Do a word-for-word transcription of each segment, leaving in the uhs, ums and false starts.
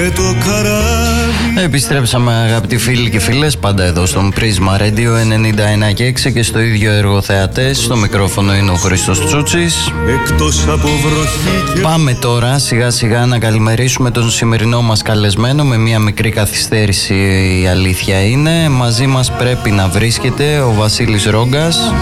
Επιστρέψαμε, αγαπητοί φίλοι και φίλες, πάντα εδώ στον Πρίσμα Radio ενενήντα ένα και έξι και στο ίδιο έργο θεατές. Στο μικρόφωνο είναι ο Χρήστος Τσούτσης. Και... Πάμε τώρα σιγά σιγά να καλημερίσουμε τον σημερινό μας καλεσμένο. Με μια μικρή καθυστέρηση, η αλήθεια είναι. Μαζί μας πρέπει να βρίσκεται ο Βασίλης Ρόγκας.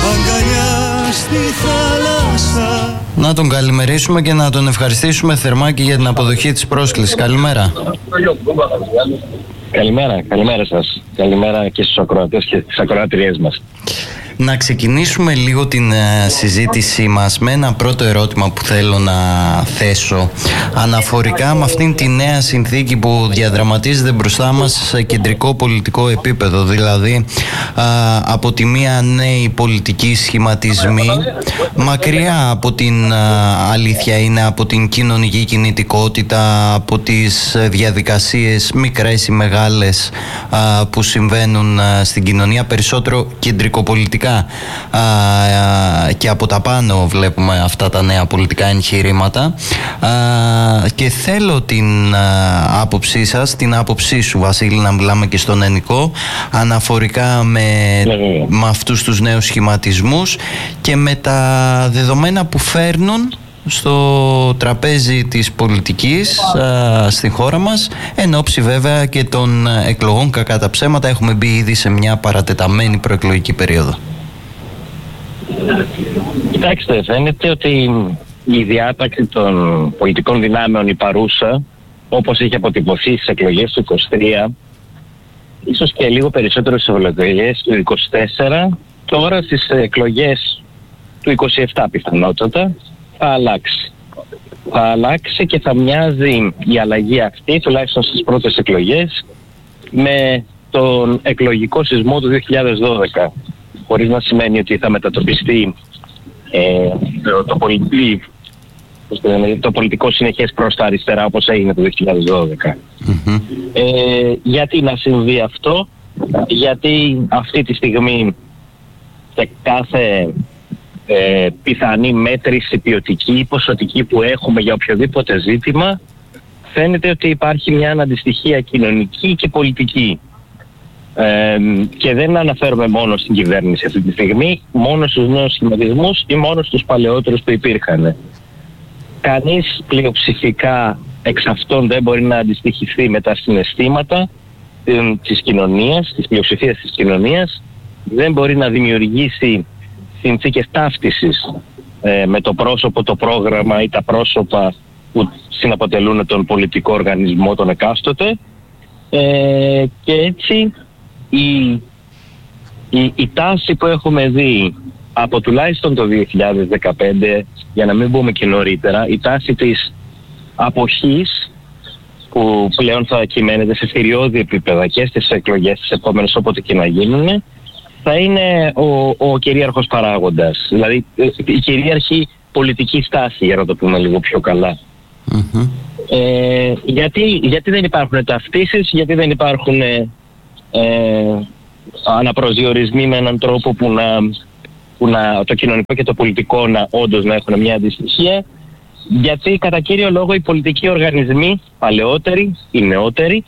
Να τον καλημερίσουμε και να τον ευχαριστήσουμε θερμά και για την αποδοχή της πρόσκλησης. Καλημέρα. Καλημέρα, καλημέρα σας. Καλημέρα και στους ακροατές και στις ακροατριές μας. Να ξεκινήσουμε λίγο την uh, συζήτησή μας με ένα πρώτο ερώτημα που θέλω να θέσω αναφορικά με αυτήν τη νέα συνθήκη που διαδραματίζεται μπροστά μας σε κεντρικό πολιτικό επίπεδο, δηλαδή uh, από τη μία νέοι πολιτικοί σχηματισμοί, μακριά από την uh, αλήθεια είναι, από την κοινωνική κινητικότητα, από τις διαδικασίες μικρές ή μεγάλες uh, που συμβαίνουν uh, στην κοινωνία, περισσότερο κεντρικοπολιτικά. Α, α, και από τα πάνω βλέπουμε αυτά τα νέα πολιτικά εγχειρήματα, α, και θέλω την α, άποψή σας, την άποψή σου Βασίλη, να μιλάμε και στον ενικό αναφορικά με, με αυτούς τους νέους σχηματισμούς και με τα δεδομένα που φέρνουν στο τραπέζι της πολιτικής α, στη χώρα μας, εν ώψη βέβαια και των εκλογών. Κακά τα ψέματα, έχουμε μπει ήδη σε μια παρατεταμένη προεκλογική περίοδο. Κοιτάξτε, φαίνεται ότι η διάταξη των πολιτικών δυνάμεων, η παρούσα, όπως είχε αποτυπωθεί στις εκλογές του είκοσι τρία, ίσως και λίγο περισσότερο στις εκλογές του είκοσι τέσσερα, τώρα στις εκλογές του είκοσι επτά πιθανότατα θα αλλάξει. Θα αλλάξει και θα μοιάζει η αλλαγή αυτή, τουλάχιστον στις πρώτες εκλογές, με τον εκλογικό σεισμό του δύο χιλιάδες δώδεκα. Χωρίς να σημαίνει ότι θα μετατοπιστεί ε, το, το, πολιτι, το πολιτικό συνεχές προς τα αριστερά όπως έγινε το δύο χιλιάδες δώδεκα. Mm-hmm. Ε, γιατί να συμβεί αυτό? Γιατί αυτή τη στιγμή σε κάθε ε, πιθανή μέτρηση ποιοτική ή ποσοτική που έχουμε για οποιοδήποτε ζήτημα, φαίνεται ότι υπάρχει μια αναντιστοιχία κοινωνική και πολιτική. Ε, και δεν αναφέρομαι μόνο στην κυβέρνηση αυτή τη στιγμή, μόνο στους νέους σχηματισμούς ή μόνο στους παλαιότερους που υπήρχαν. Κανείς πλειοψηφικά εξ αυτών δεν μπορεί να αντιστοιχηθεί με τα συναισθήματα της κοινωνίας, της πλειοψηφίας της κοινωνίας, δεν μπορεί να δημιουργήσει συνθήκες ταύτισης ε, με το πρόσωπο, το πρόγραμμα ή τα πρόσωπα που συναποτελούν τον πολιτικό οργανισμό τον εκάστοτε, ε, και έτσι Η, η, η τάση που έχουμε δει από τουλάχιστον το δύο χιλιάδες δεκαπέντε, για να μην πούμε και νωρίτερα, η τάση της αποχής που πλέον θα κυμαίνεται σε θηριώδη επίπεδα και στις εκλογές τις επόμενες όποτε και να γίνουν, θα είναι ο, ο κυρίαρχος παράγοντας, δηλαδή η κυρίαρχη πολιτική στάση, για να το πούμε λίγο πιο καλά. Mm-hmm. Ε, γιατί, γιατί δεν υπάρχουν ταυτίσεις, γιατί δεν υπάρχουν Ε, αναπροσδιορισμοί με έναν τρόπο που να, που να το κοινωνικό και το πολιτικό να όντως να έχουν μια αντιστοιχία, γιατί κατά κύριο λόγο οι πολιτικοί οργανισμοί, παλαιότεροι ή νεότεροι,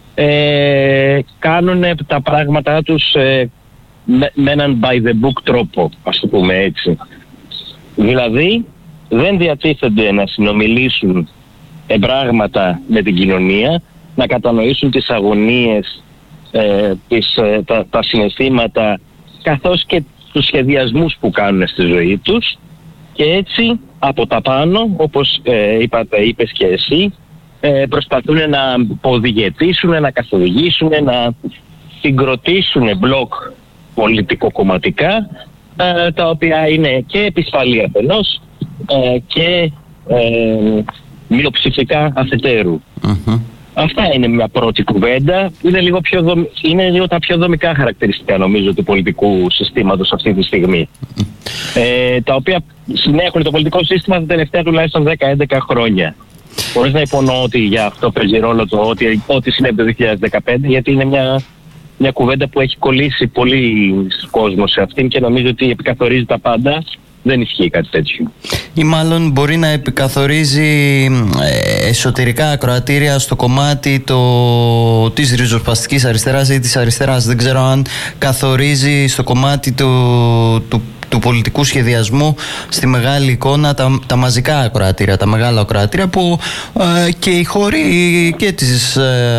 ε, κάνουν τα πράγματά τους ε, με, με έναν by the book τρόπο, ας το πούμε έτσι. Δηλαδή δεν διατίθενται να συνομιλήσουν εμπράγματα με την κοινωνία, να κατανοήσουν τις αγωνίες, Ε, τις, ε, τα, τα συναισθήματα καθώς και τους σχεδιασμούς που κάνουν στη ζωή τους, και έτσι από τα πάνω, όπως ε, είπατε, είπες και εσύ, ε, προσπαθούν να οδηγετήσουν, να καθοδηγήσουν, να συγκροτήσουν μπλοκ πολιτικοκομματικά, ε, τα οποία είναι και επισφαλή αφενός ε, και ε, μειοψηφικά αφετέρου. Mm-hmm. Αυτά είναι μια πρώτη κουβέντα. Είναι λίγο, πιο δομ... είναι λίγο τα πιο δομικά χαρακτηριστικά, νομίζω, του πολιτικού συστήματος αυτή τη στιγμή. Ε, τα οποία συνέχουν το πολιτικό σύστημα τα τελευταία τουλάχιστον δέκα με έντεκα χρόνια. Χωρίς να υπονοώ ότι για αυτό παίζει ρόλο το ότι, ότι συνέβη το δύο χιλιάδες δεκαπέντε, γιατί είναι μια, μια κουβέντα που έχει κολλήσει πολύ κόσμο σε αυτήν και νομίζω ότι επικαθορίζει τα πάντα δεν ισχύει κάτι τέτοιο. Ή μάλλον μπορεί να επικαθορίζει εσωτερικά ακροατήρια στο κομμάτι το, της ριζοσπαστικής αριστεράς ή της αριστεράς. Δεν ξέρω αν καθορίζει στο κομμάτι του, του, του πολιτικού σχεδιασμού στη μεγάλη εικόνα τα, τα μαζικά ακροατήρια, τα μεγάλα ακροατήρια που ε, και οι χώροι και της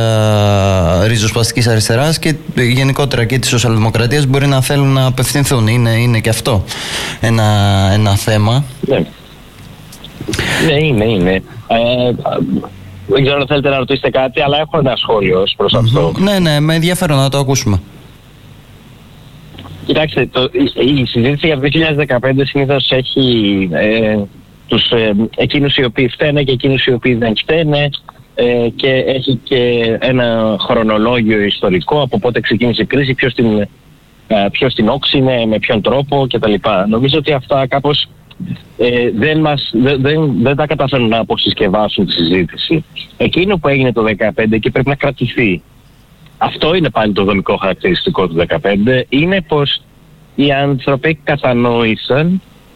ε, ριζοσπαστικής αριστεράς και γενικότερα και της σοσιαλδημοκρατίας μπορεί να θέλουν να απευθυνθούν. Είναι, είναι και αυτό ένα, ένα θέμα. Ναι. Ναι, είναι, είναι. Ε, δεν ξέρω αν θέλετε να ρωτήσετε κάτι, αλλά έχω ένα σχόλιο προς mm-hmm. αυτό. Ναι, ναι, με ενδιαφέρον να το ακούσουμε. Κοιτάξτε, το, η, η συζήτηση για το δύο χιλιάδες δεκαπέντε συνήθως έχει ε, τους, ε, εκείνους οι οποίοι φταίνε και εκείνους οι οποίοι δεν φταίνε ε, και έχει και ένα χρονολόγιο ιστορικό από πότε ξεκίνησε η κρίση, ποιος την, ε, ποιος την όξινε, με ποιον τρόπο κτλ. Νομίζω ότι αυτά κάπως ε, δεν, μας, δεν, δεν, δεν τα καταφέρουν να αποσυσκευάσουν τη συζήτηση. Εκείνο που έγινε το δύο χιλιάδες δεκαπέντε και πρέπει να κρατηθεί, αυτό είναι πάλι το δομικό χαρακτηριστικό του δύο χιλιάδες δεκαπέντε, είναι πως οι άνθρωποι κατανόησαν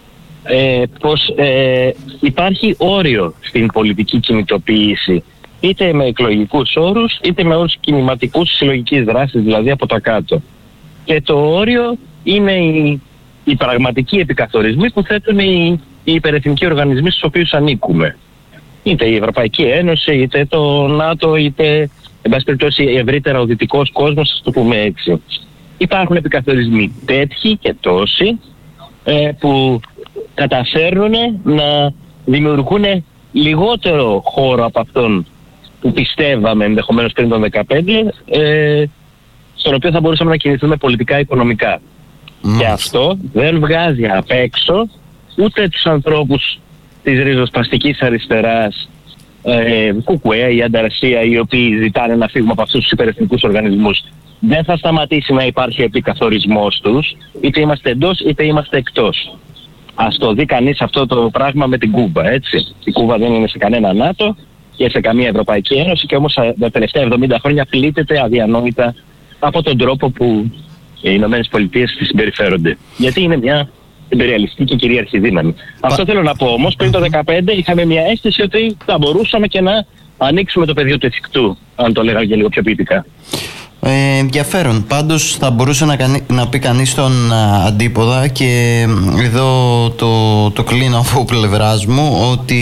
ε, πως ε, υπάρχει όριο στην πολιτική κινητοποίηση, είτε με εκλογικούς όρους είτε με όρους κινηματικούς συλλογικής δράσης, δηλαδή από τα κάτω. Και το όριο είναι οι, οι πραγματικοί επικαθορισμοί που θέτουν οι, οι υπερεθνικοί οργανισμοί στους οποίους ανήκουμε. Είτε η Ευρωπαϊκή Ένωση, είτε το ΝΑΤΟ, είτε εν πάση περιπτώσει ευρύτερα ο δυτικός κόσμος, ας το πούμε έτσι. Υπάρχουν επικαθορισμοί τέτοιοι και τόσοι ε, που καταφέρνουν να δημιουργούν λιγότερο χώρο από αυτόν που πιστεύαμε ενδεχομένως πριν το δύο χιλιάδες δεκαπέντε, ε, στον οποίο θα μπορούσαμε να κινηθούμε πολιτικά οικονομικά. Mm. Και αυτό δεν βγάζει απ' έξω ούτε τους ανθρώπους της ριζοσπαστικής αριστεράς, ε, Κουκουέ ή Ανταρσία, οι οποίοι ζητάνε να φύγουμε από αυτούς τους υπερεθνικούς οργανισμούς. Δεν θα σταματήσει να υπάρχει επικαθορισμός τους, είτε είμαστε εντός είτε είμαστε εκτός. Ας το δει κανείς αυτό το πράγμα με την Κούβα, έτσι. Η Κούβα δεν είναι σε κανένα ΝΑΤΟ και σε καμία Ευρωπαϊκή Ένωση και όμως τα τελευταία εβδομήντα χρόνια πλήττεται αδιανόητα από τον τρόπο που οι Ηνωμένες Πολιτείες τις συμπεριφέρονται. Γιατί είναι μια υπεριαλιστική και κυρίαρχη δύναμη. Πα... Αυτό θέλω να πω όμως, πριν το δύο χιλιάδες δεκαπέντε είχαμε μια αίσθηση ότι θα μπορούσαμε και να ανοίξουμε το πεδίο του εφικτού, αν το λέγαμε και λίγο πιο ποιητικά. Ε, ενδιαφέρον. Πάντως θα μπορούσε να, κανεί, να πει κανείς τον α, αντίποδα, και εδώ το, το κλείνω από πλευράς μου, ότι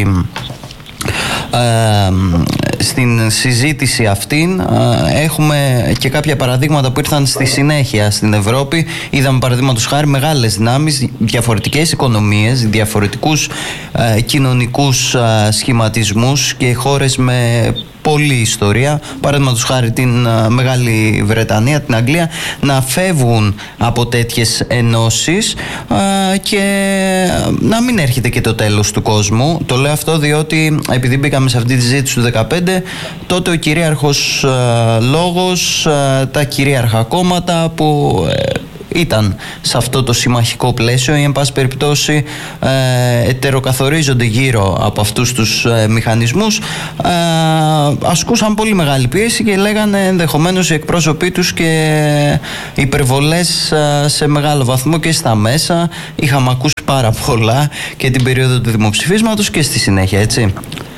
Ε, στην συζήτηση αυτήν ε, έχουμε και κάποια παραδείγματα που ήρθαν στη συνέχεια στην Ευρώπη. Είδαμε παραδείγματος χάρη μεγάλες δυνάμεις, διαφορετικές οικονομίες, διαφορετικούς ε, κοινωνικούς ε, σχηματισμούς και χώρες με πολλή ιστορία, παραδείγματος χάρη την uh, Μεγάλη Βρετανία, την Αγγλία, να φεύγουν από τέτοιες ενώσεις uh, και να μην έρχεται και το τέλος του κόσμου. Το λέω αυτό διότι επειδή μπήκαμε σε αυτή τη συζήτηση του δύο χιλιάδες δεκαπέντε, τότε ο κυρίαρχος uh, λόγος, uh, τα κυρίαρχα κόμματα που uh, ήταν σε αυτό το συμμαχικό πλαίσιο ή εν πάση περιπτώσει ε, ετεροκαθορίζονται γύρω από αυτούς τους ε, μηχανισμούς, ε, ασκούσαν πολύ μεγάλη πίεση και λέγανε ενδεχομένως οι εκπρόσωποι τους και υπερβολές ε, σε μεγάλο βαθμό και στα μέσα. Είχαμε ακούσει πάρα πολλά και την περίοδο του δημοψηφίσματος και στη συνέχεια, έτσι.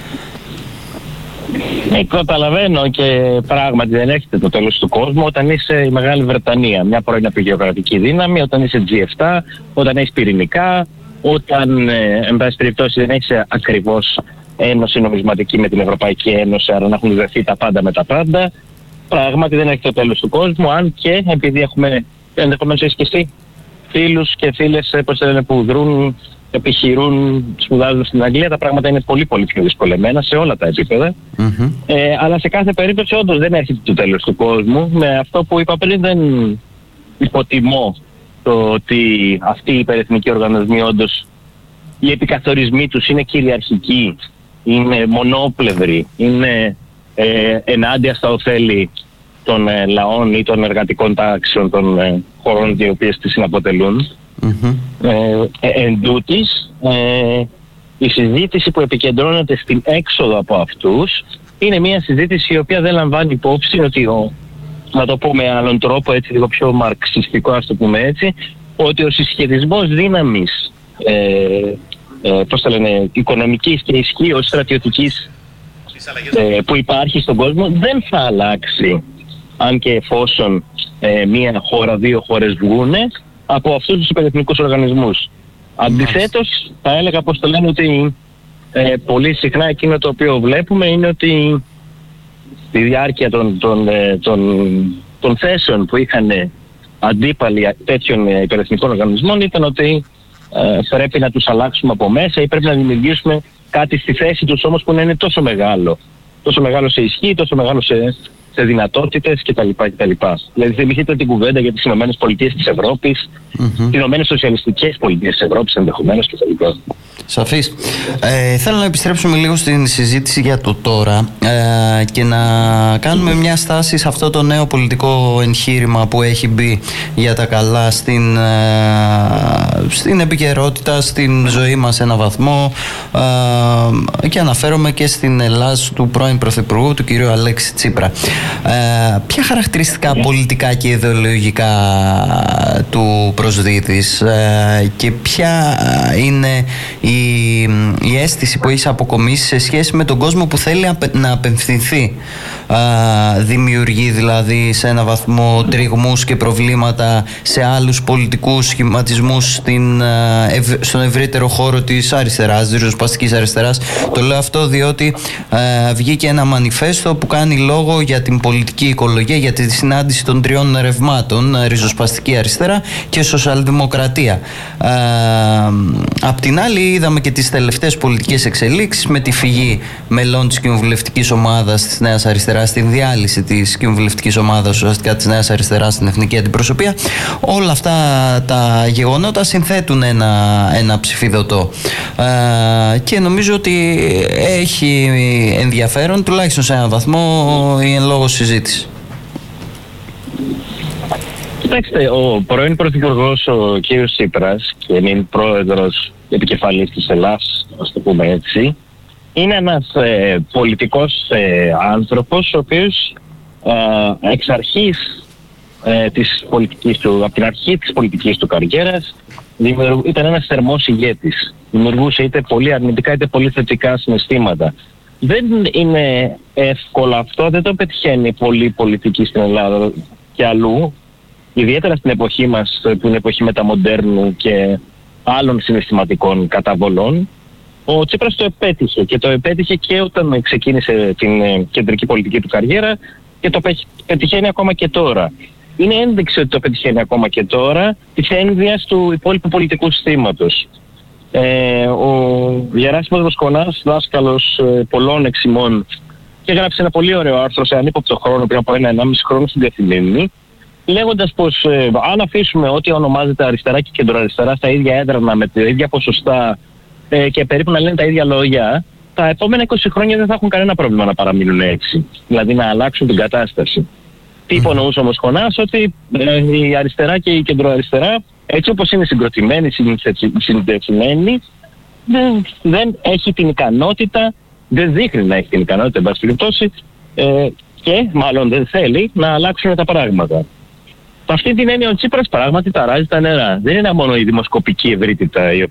Ε, καταλαβαίνω και πράγματι δεν έχετε το τέλος του κόσμου όταν είσαι η Μεγάλη Βρετανία, μια πρώην απεικιοκρατική δύναμη, όταν είσαι τζι επτά, όταν έχεις πυρηνικά, όταν ε, εν πάση περιπτώσει δεν έχεις ακριβώς ένωση νομισματική με την Ευρωπαϊκή Ένωση, άρα να έχουν δεθεί τα πάντα με τα πάντα. Πράγματι δεν έχει το τέλος του κόσμου, αν και επειδή έχουμε ενδεχομένως έχεις και εσύ φίλους και φίλες που δρούν, επιχειρούν, σπουδάζουν στην Αγγλία, τα πράγματα είναι πολύ πολύ πιο δυσκολεμένα σε όλα τα επίπεδα. Mm-hmm. Ε, αλλά σε κάθε περίπτωση όντως δεν έρχεται το τέλος του κόσμου. Με αυτό που είπα πριν, δεν υποτιμώ το ότι αυτοί οι υπερεθνικοί οργανισμοί όντως οι επικαθορισμοί τους είναι κυριαρχικοί, είναι μονόπλευροι, είναι ε, ενάντια στα ωφέλη των ε, λαών ή των εργατικών τάξεων των ε, χωρών οι οποίες τις συναποτελούν. Mm-hmm. Ε, ε, εν τούτης, ε, η συζήτηση που επικεντρώνεται στην έξοδο από αυτούς είναι μια συζήτηση η οποία δεν λαμβάνει υπόψη ότι ο, να το πούμε με άλλον τρόπο, έτσι λίγο πιο μαρξιστικό, ας το πούμε έτσι, ότι ο συσχετισμός δύναμης ε, ε, πώς τα λένε, οικονομικής και ισχύως στρατιωτικής ε, που υπάρχει στον κόσμο δεν θα αλλάξει αν και εφόσον ε, μία χώρα, δύο χώρες βγούνε από αυτούς τους υπερεθνικούς οργανισμούς. Αντιθέτως, θα έλεγα πως το λένε ότι ε, πολύ συχνά εκείνο το οποίο βλέπουμε είναι ότι στη διάρκεια των, των, των, των θέσεων που είχαν αντίπαλοι τέτοιων υπερεθνικών οργανισμών ήταν ότι ε, πρέπει να τους αλλάξουμε από μέσα ή πρέπει να δημιουργήσουμε κάτι στη θέση τους όμως που να είναι τόσο μεγάλο. Τόσο μεγάλο σε ισχύ, τόσο μεγάλο σε, σε δυνατότητες κτλ. κτλ. Δηλαδή θυμηθείτε την κουβέντα για τις Ηνωμένες Πολιτείες της Ευρώπης, mm-hmm. τις Ηνωμένες Σοσιαλιστικές Πολιτείες της Ευρώπης ενδεχομένως κτλ. Σαφής. Ε, θέλω να επιστρέψουμε λίγο στην συζήτηση για το τώρα ε, και να κάνουμε μια στάση σε αυτό το νέο πολιτικό εγχείρημα που έχει μπει για τα καλά στην, ε, στην επικαιρότητα, στην ζωή μας σε έναν βαθμό ε, και αναφέρομαι και στην Ελλάς του πρώην Πρωθυπουργού, του κυρίου Αλέξη Τσίπρα. Ε, ποια χαρακτηριστικά πολιτικά και ιδεολογικά του προσδίδεις ε, και ποια είναι η Η, η αίσθηση που έχει αποκομίσει σε σχέση με τον κόσμο που θέλει να απευθυνθεί? Α, δημιουργεί δηλαδή σε ένα βαθμό τριγμούς και προβλήματα σε άλλους πολιτικούς σχηματισμούς στην, ευ, στον ευρύτερο χώρο της αριστεράς, της ριζοσπαστικής αριστεράς? Το λέω αυτό διότι α, βγήκε ένα μανιφέστο που κάνει λόγο για την πολιτική οικολογία, για τη συνάντηση των τριών ρευμάτων, ριζοσπαστική αριστερά και σοσιαλδημοκρατία. Α, απ' την άλλη είδαμε και τις τελευταίες πολιτικές εξελίξεις με τη φυγή μελών της κοινοβουλευτικής ομάδας της Νέας Αριστεράς, στην διάλυση της κοινοβουλευτικής ομάδας ουσιαστικά της Νέας Αριστεράς στην εθνική αντιπροσωπεία. Όλα αυτά τα γεγονότα συνθέτουν ένα, ένα ψηφιδωτό ε, και νομίζω ότι έχει ενδιαφέρον τουλάχιστον σε έναν βαθμό η εν λόγω συζήτηση. Κοιτάξτε, ο πρώην Πρωθυπουργός ο κ. Τσίπρας και είναι πρόεδρος επικεφαλής της Ελλάς, ας το πούμε έτσι, είναι ένας ε, πολιτικός ε, άνθρωπος ο οποίος ε, εξ αρχής ε, της πολιτικής του, από την αρχή της πολιτικής του καριέρας ήταν ένας θερμός ηγέτης. Δημιουργούσε είτε πολύ αρνητικά είτε πολύ θετικά συναισθήματα. Δεν είναι εύκολο αυτό, δεν το πετυχαίνει πολύ πολιτική στην Ελλάδα και αλλού, ιδιαίτερα στην εποχή μας που είναι εποχή μεταμοντέρνου και άλλων συναισθηματικών καταβολών. Ο Τσίπρας το επέτυχε και το επέτυχε και όταν ξεκίνησε την κεντρική πολιτική του καριέρα και το πετυχαίνει ακόμα και τώρα. Είναι ένδειξη ότι το πετυχαίνει ακόμα και τώρα της ένδυας του υπόλοιπου πολιτικού συστήματος. Ε, ο Γεράσιμος Βοσκονάς, δάσκαλος ε, πολλών εξημών, και έγραψε ένα πολύ ωραίο άρθρο σε ανύποπτο χρόνο πριν από ένα ενάμιση χρόνο στην Καθημερινή, λέγοντας πως ε, αν αφήσουμε ό,τι ονομάζεται αριστερά και κεντροαριστερά στα ίδια έδρανα με τα ίδια ποσοστά ε, και περίπου να λένε τα ίδια λόγια, τα επόμενα είκοσι χρόνια δεν θα έχουν κανένα πρόβλημα να παραμείνουν έτσι. Δηλαδή να αλλάξουν την κατάσταση. Τι υπονοούσε όμως Χωνάς? Ότι ε, η αριστερά και η κεντροαριστερά, έτσι όπως είναι συγκροτημένη, συνδεθειμένη, δεν, δεν έχει την ικανότητα, δεν δείχνει να έχει την ικανότητα, εν πάση περιπτώσει, ε, και μάλλον δεν θέλει να αλλάξουν τα πράγματα. Με αυτή την έννοια ο Τσίπρας πράγματι ταράζει τα νερά. Δεν είναι μόνο η δημοσκοπική ευρύτητα